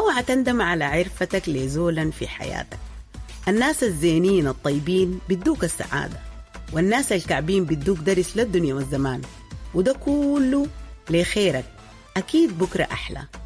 أوعى تندم على عرفتك لزولا في حياتك. الناس الزينين الطيبين بيدوك السعادة، والناس الكعبين بيدوك درس للدنيا والزمان، وده كله لخيرك. أكيد بكرة أحلى.